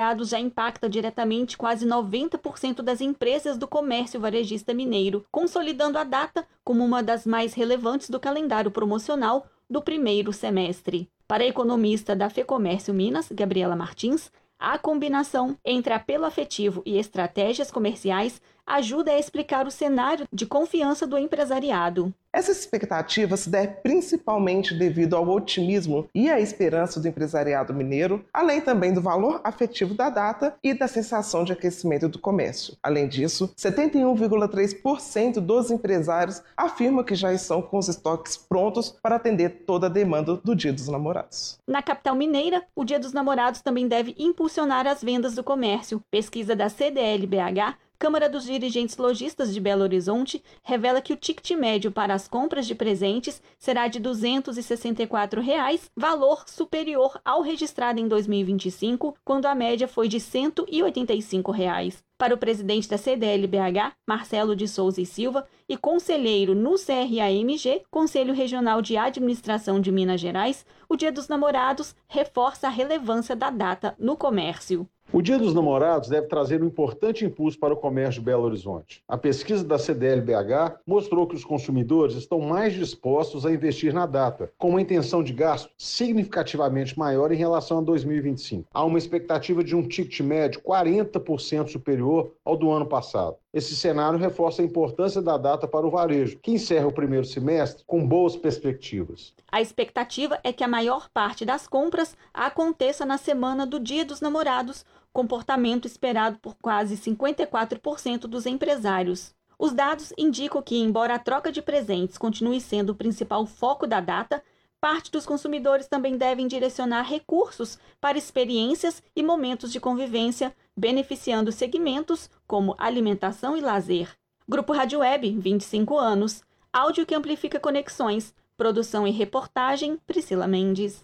Namorados já impacta diretamente quase 90% das empresas do comércio varejista mineiro, consolidando a data como uma das mais relevantes do calendário promocional do primeiro semestre. Para a economista da FEComércio Minas, Gabriela Martins, a combinação entre apelo afetivo e estratégias comerciais ajuda a explicar o cenário de confiança do empresariado. Essa expectativa se deve principalmente devido ao otimismo e à esperança do empresariado mineiro, além também do valor afetivo da data e da sensação de aquecimento do comércio. Além disso, 71,3% dos empresários afirmam que já estão com os estoques prontos para atender toda a demanda do Dia dos Namorados. Na capital mineira, o Dia dos Namorados também deve impulsionar as vendas do comércio. Pesquisa da CDL-BH, Câmara dos Dirigentes Lojistas de Belo Horizonte, revela que o ticket médio para as compras de presentes será de R$ 264, valor superior ao registrado em 2025, quando a média foi de R$ 185. Para o presidente da CDL-BH, Marcelo de Souza e Silva, e conselheiro no CRAMG, Conselho Regional de Administração de Minas Gerais, o Dia dos Namorados reforça a relevância da data no comércio. O Dia dos Namorados deve trazer um importante impulso para o comércio de Belo Horizonte. A pesquisa da CDL-BH mostrou que os consumidores estão mais dispostos a investir na data, com uma intenção de gasto significativamente maior em relação a 2025. Há uma expectativa de um ticket médio 40% superior ao do ano passado. Esse cenário reforça a importância da data para o varejo, que encerra o primeiro semestre com boas perspectivas. A expectativa é que a maior parte das compras aconteça na semana do Dia dos Namorados, comportamento esperado por quase 54% dos empresários. Os dados indicam que, embora a troca de presentes continue sendo o principal foco da data, parte dos consumidores também devem direcionar recursos para experiências e momentos de convivência, beneficiando segmentos como alimentação e lazer. Grupo Rádio Web, 25 anos. Áudio que amplifica conexões. Produção e reportagem, Priscila Mendes.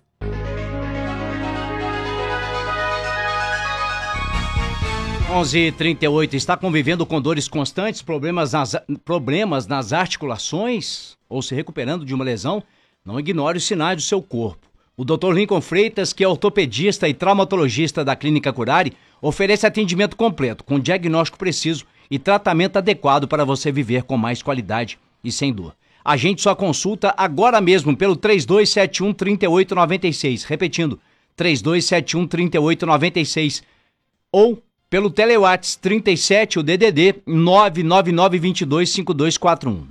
11h38, está convivendo com dores constantes, problemas nas articulações ou se recuperando de uma lesão? Não ignore os sinais do seu corpo. O Dr. Lincoln Freitas, que é ortopedista e traumatologista da Clínica Curare, oferece atendimento completo, com diagnóstico preciso e tratamento adequado para você viver com mais qualidade e sem dor. Agende sua consulta agora mesmo pelo 3271-3896, repetindo, 3271-3896, ou pelo Telewhats 37, o DDD 999225241,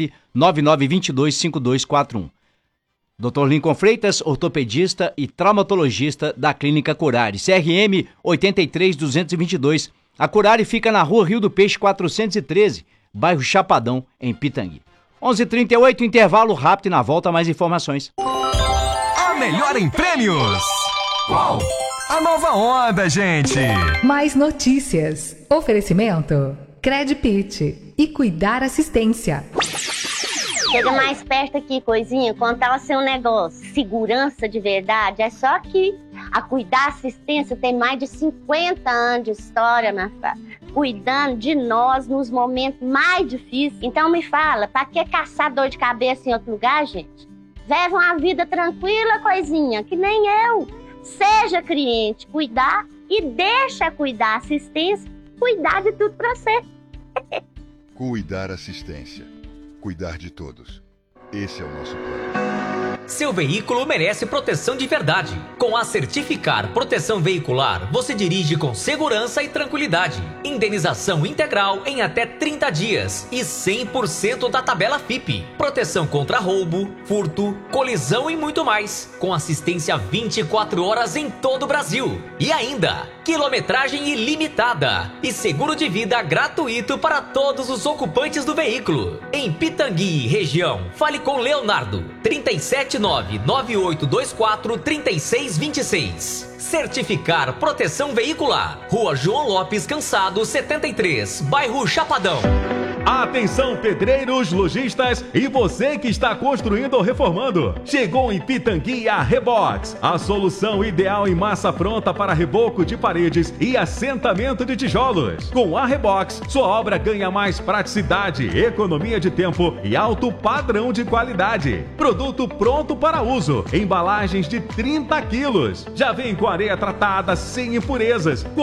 999225241. Dr. Lincoln Freitas, ortopedista e traumatologista da Clínica Curare, CRM 83222. A Curare fica na Rua Rio do Peixe 413, bairro Chapadão, em Pitangui. 11h38, intervalo rápido e na volta mais informações. A melhor em prêmios. Qual? A nova onda, gente. Mais notícias. Oferecimento Credpit e Cuidar Assistência. Chega mais perto aqui, coisinha, contar o seu negócio. Segurança de verdade é só aqui. A Cuidar Assistência tem mais de 50 anos de história, minha filha, cuidando de nós nos momentos mais difíceis. Então me fala, pra que caçar dor de cabeça em outro lugar, gente? Leva uma vida tranquila, coisinha, que nem eu. Seja cliente, cuidar e deixa Cuidar Assistência cuidar de tudo pra você. Cuidar Assistência. Cuidar de todos. Esse é o nosso plano. Seu veículo merece proteção de verdade. Com a Certificar Proteção Veicular, você dirige com segurança e tranquilidade. Indenização integral em até 30 dias e 100% da tabela FIPE. Proteção contra roubo, furto, colisão e muito mais. Com assistência 24 horas em todo o Brasil. E ainda, quilometragem ilimitada e seguro de vida gratuito para todos os ocupantes do veículo. Em Pitangui, região, fale com Leonardo, 379-9824-3626. Certificar Proteção Veicular. Rua João Lopes Cansado, 73, bairro Chapadão. Atenção, pedreiros, lojistas e você que está construindo ou reformando. Chegou em Pitangui a Rebox, a solução ideal em massa pronta para reboco de paredes e assentamento de tijolos. Com a Rebox, sua obra ganha mais praticidade, economia de tempo e alto padrão de qualidade. Produto pronto para uso, embalagens de 30 quilos. Já vem com areia tratada sem impurezas,